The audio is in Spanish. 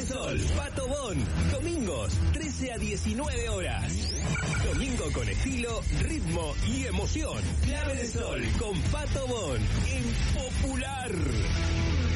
del Sol, Pato Bon. Domingos, 13 a 19 horas. Domingo con estilo, ritmo y emoción. Clave del Sol con Pato Bon en Popular.